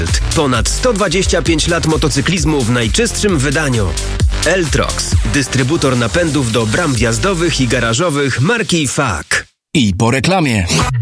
Ponad 125 lat motocyklizmu w najczystszym wydaniu. L-Trox, dystrybutor napędów do bram wjazdowych i garażowych marki FAK. I po reklamie.